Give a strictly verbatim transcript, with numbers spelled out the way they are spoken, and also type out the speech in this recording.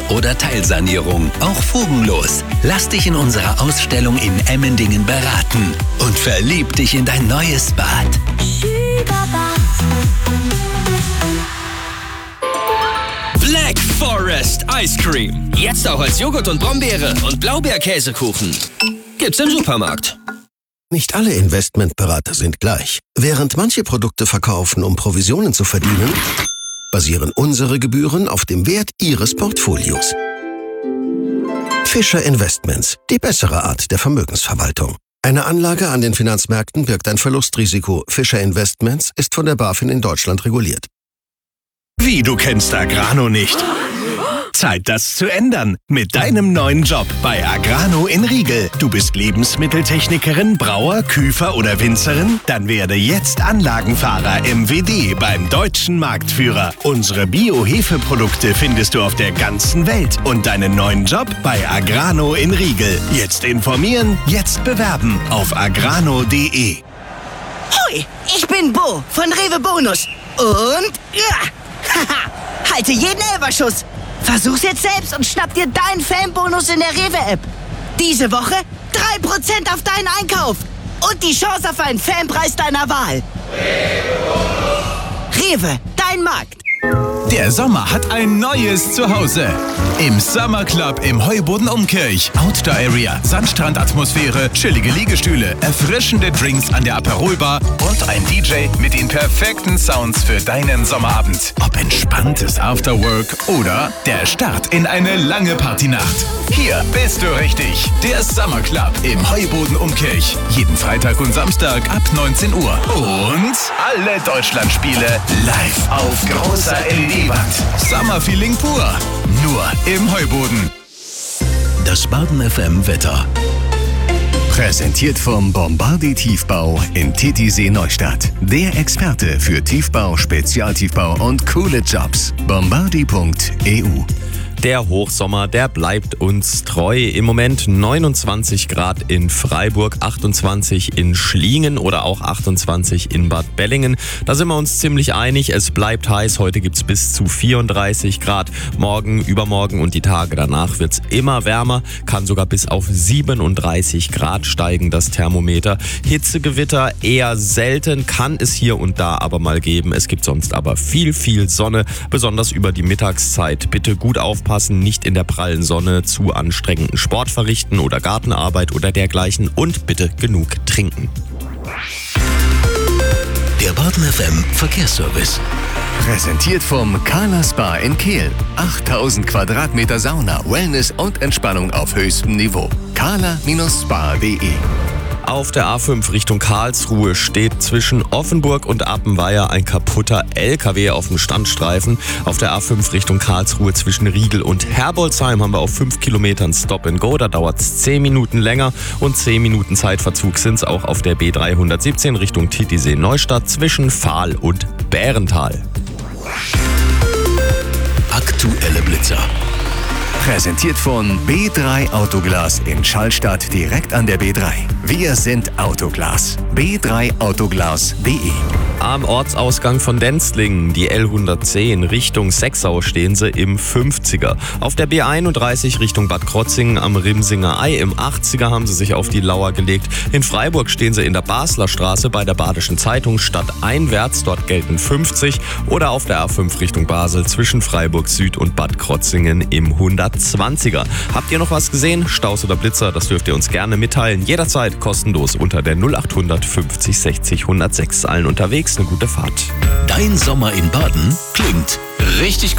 oder Teilsanierung, auch fugenlos. Lass dich in unserer Ausstellung in Emmendingen beraten und verlieb dich in dein neues Bad. Black Forest Ice Cream. Jetzt auch als Joghurt und Brombeere und Blaubeerkäsekuchen. Gibt's im Supermarkt. Nicht alle Investmentberater sind gleich. Während manche Produkte verkaufen, um Provisionen zu verdienen, basieren unsere Gebühren auf dem Wert Ihres Portfolios. Fischer Investments, die bessere Art der Vermögensverwaltung. Eine Anlage an den Finanzmärkten birgt ein Verlustrisiko. Fischer Investments ist von der BaFin in Deutschland reguliert. Wie, du kennst Agrano nicht? Zeit, das zu ändern. Mit deinem neuen Job bei Agrano in Riegel. Du bist Lebensmitteltechnikerin, Brauer, Küfer oder Winzerin? Dann werde jetzt Anlagenfahrer M W D beim deutschen Marktführer. Unsere Bio-Hefeprodukte findest du auf der ganzen Welt. Und deinen neuen Job bei Agrano in Riegel. Jetzt informieren, jetzt bewerben auf agrano punkt de. Hoi, ich bin Bo von Rewe Bonus. Und ja, haha, halte jeden Elberschuss. Versuch's jetzt selbst und schnapp dir deinen Fanbonus in der Rewe-App. Diese Woche drei Prozent auf deinen Einkauf und die Chance auf einen Fanpreis deiner Wahl. Rewe, dein Markt. Der Sommer hat ein neues Zuhause. Im Summer Club im Heuboden Umkirch. Outdoor Area, Sandstrandatmosphäre, chillige Liegestühle, erfrischende Drinks an der Aperolbar und ein D J mit den perfekten Sounds für deinen Sommerabend. Ob entspanntes Afterwork oder der Start in eine lange Partynacht. Hier bist du richtig. Der Summer Club im Heuboden Umkirch. Jeden Freitag und Samstag ab neunzehn Uhr. Und alle Deutschlandspiele live auf großer L E D-Wand. Summer-Feeling pur. Nur im Heuboden. Das Baden F M Wetter. Präsentiert vom Bombardier Tiefbau in Titisee Neustadt. Der Experte für Tiefbau, Spezialtiefbau und coole Jobs. bombardier punkt e u. Der Hochsommer, der bleibt uns treu. Im Moment neunundzwanzig Grad in Freiburg, achtundzwanzig in Schliengen oder auch achtundzwanzig in Bad Bellingen. Da sind wir uns ziemlich einig, es bleibt heiß. Heute gibt's bis zu vierunddreißig Grad. Morgen, übermorgen und die Tage danach wird's immer wärmer. Kann sogar bis auf siebenunddreißig Grad steigen, das Thermometer. Hitzegewitter eher selten, kann es hier und da aber mal geben. Es gibt sonst aber viel, viel Sonne, besonders über die Mittagszeit. Bitte gut aufpassen. Passen, nicht in der prallen Sonne zu anstrengenden Sport verrichten oder Gartenarbeit oder dergleichen und bitte genug trinken. Der Baden F M Verkehrsservice. Präsentiert vom Carla Spa in Kehl. achttausend Quadratmeter Sauna, Wellness und Entspannung auf höchstem Niveau. carla Spa punkt de. Auf der A fünf Richtung Karlsruhe steht zwischen Offenburg und Appenweier ein kaputter L K W auf dem Standstreifen. Auf der A fünf Richtung Karlsruhe zwischen Riegel und Herbolzheim haben wir auf fünf Kilometern Stop and Go. Da dauert es zehn Minuten länger und zehn Minuten Zeitverzug sind es auch auf der B dreihundertsiebzehn Richtung Titisee Neustadt zwischen Fahl und Bärental. Aktuelle Blitzer. Präsentiert von B drei Autoglas in Schallstadt direkt an der B drei. Wir sind Autoglas. b drei autoglas punkt de. Am Ortsausgang von Denzlingen, die L hundertzehn Richtung Sexau, stehen sie im fünfziger. Auf der B einunddreißig Richtung Bad Krotzingen am Rimsinger Ei im achtziger haben sie sich auf die Lauer gelegt. In Freiburg stehen sie in der Basler Straße bei der Badischen Zeitung stadteinwärts, dort gelten fünfzig. Oder auf der A fünf Richtung Basel zwischen Freiburg Süd und Bad Krotzingen im hundertzwanziger. Habt ihr noch was gesehen? Staus oder Blitzer? Das dürft ihr uns gerne mitteilen. Jederzeit kostenlos unter der null achthundert fünfzig sechzig hundertsechs. Allen unterwegs eine gute Fahrt. Dein Sommer in Baden klingt richtig gut.